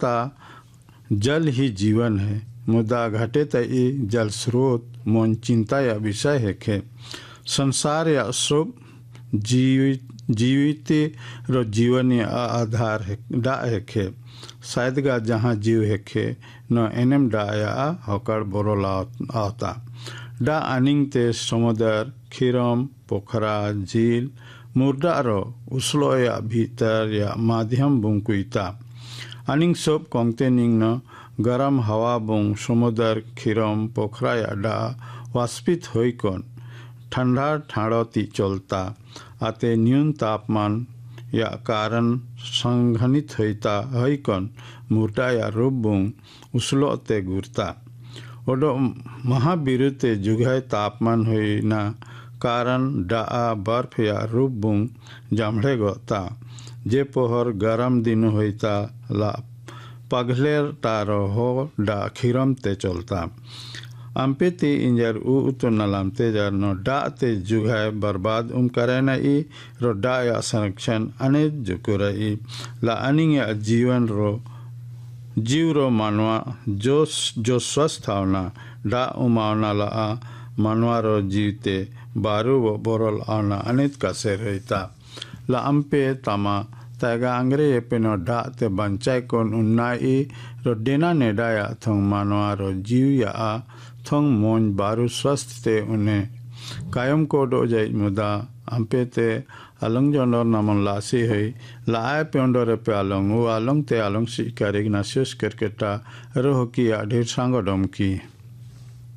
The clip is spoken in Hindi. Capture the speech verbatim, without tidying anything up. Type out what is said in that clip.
ता जल ही जीवन है, मुदा घटे त ई जल स्रोत मन चिंता या विषय है खे। संसार या सब जीवित जीवित रो जीवन या आधार है डा है खे। शायद गा जहाँ जीव है खे न एनम डा या हकड़ बोरोला आता। डा अनिंग ते समुद्र खीरम पोखरा झील मुर्दा रो उसलो या भीतर या माध्यम बुंकुइता। अनिंग सब कोंगते निंग न गरम हवा बुंग समुद्र खीरम पोखरा या डा वाष्पित होई कौन ठंडा ठाड़ोती चलता। आते न्यून तापमान या कारण संघनित होता है कौन मुर्दा या रूप बुंग उसलोते गुरता। ओडो महाविरुते जुगाय तापमान हुई ना कारण डा बर्फ या रूप बुंग जामड़े गोता। जे पोहर गरम दिन होता ला पगले तारो हो डा खीरम ते चलता। अम्पे ते इंजर उ उतो नलाम ते जार नो डा ते जुगाय बर्बाद उम करे ना ई रो डा या संरक्षण अने जुकुरा ई ला अनिंग या जीवन रो जीव रो मानवा जो जो स्वस्थ आवना डा उमावना ला आ मानवा रो जीवते बारू वो बोरल आवना अनित कसे रहता। ला अम्पे तमा तैगा अंग्रे ये पे नो डा ते बंचाई कोन उन्नाई रो डेना ने डा या थोंग मानवा रो जीव या आ थोंग मोन बारू स्वस्थ ते उन्हें कायम को डो जाई मुदा अम्पे ते अलंग जोंडोर नामन लासी है लाए पे ओंडोर पे अलंग वो अलंग ते अलंग सी करेग नासियस करकेटा रोह की आधेर सांगो डोम की।